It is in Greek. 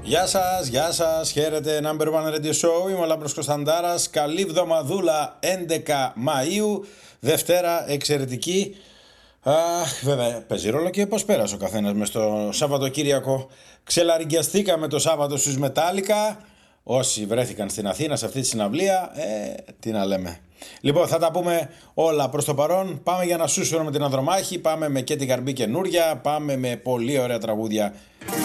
Γεια σας, χαίρετε, Number One Radio Show, είμαι ο Λάμπρος Κωνσταντάρας, καλή εβδομαδούλα, 11 Μαΐου, Δευτέρα εξαιρετική. Βέβαια παίζει ρόλο και πώς πέρασε ο καθένας μες στο Σαββατοκύριακο. Ξελαριγκιαστήκαμε το Σάββατο στους Μετάλλικα, όσοι βρέθηκαν στην Αθήνα σε αυτή τη συναυλία, τι να λέμε. Λοιπόν, θα τα πούμε όλα προς το παρόν. Πάμε για να σούσουμε με την Ανδρομάχη, πάμε με και την Καρμπή καινούρια, πάμε με πολύ ωραία τραγούδια